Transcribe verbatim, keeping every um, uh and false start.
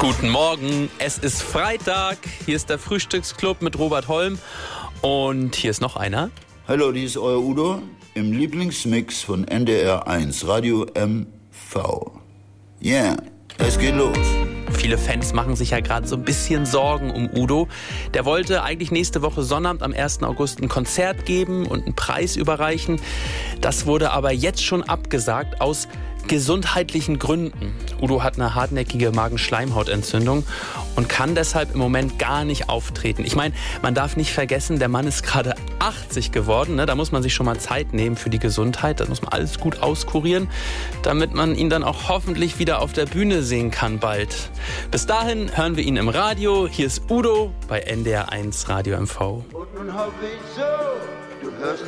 Guten Morgen, es ist Freitag. Hier ist der Frühstücksclub mit Robert Holm. Und hier ist noch einer. Hallo, hier ist euer Udo im Lieblingsmix von N D R eins, Radio M V. Yeah, es geht los. Viele Fans machen sich ja gerade so ein bisschen Sorgen um Udo. Der wollte eigentlich nächste Woche Sonnabend am ersten August ein Konzert geben und einen Preis überreichen. Das wurde aber jetzt schon abgesagt aus gesundheitlichen Gründen. Udo hat eine hartnäckige Magenschleimhautentzündung und kann deshalb im Moment gar nicht auftreten. Ich meine, man darf nicht vergessen, der Mann ist gerade achtzig geworden. Ne? Da muss man sich schon mal Zeit nehmen für die Gesundheit. Da muss man alles gut auskurieren, damit man ihn dann auch hoffentlich wieder auf der Bühne sehen kann bald. Bis dahin hören wir ihn im Radio. Hier ist Udo bei N D R eins Radio M V. Und nun hoffe ich so, du hörst